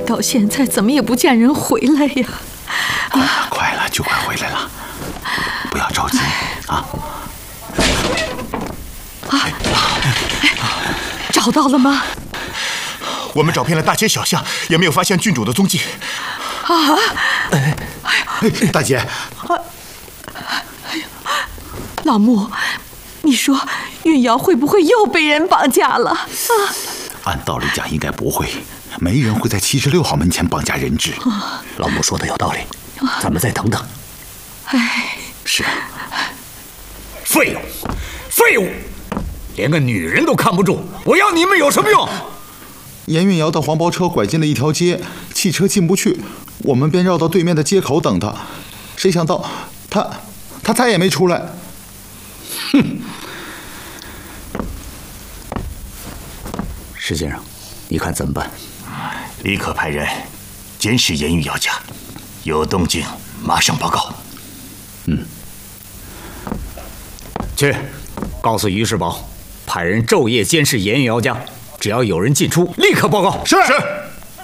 到现在怎么也不见人回来呀？ 快了，就快回来了，不要着急啊！ 找到了吗？ 我们找遍了大街小巷，也没有发现郡主的踪迹。 大姐， 老穆，你说运瑶会不会又被人绑架了？ 按道理讲应该不会，没人会在76号门前绑架人质。 老穆说的有道理，咱们再等等。 是。 废物，废物，连个女人都看不住，我要你们有什么用？ 严运瑶的黄包车拐进了一条街，汽车进不去，我们便绕到对面的街口等他。谁想到他再也没出来。 哼！石先生，你看怎么办？ 立刻派人监视严运瑶家，有动静马上报告。 去，告诉于世宝，派人昼夜监视严运瑶家，只要有人进出，立刻报告。 是。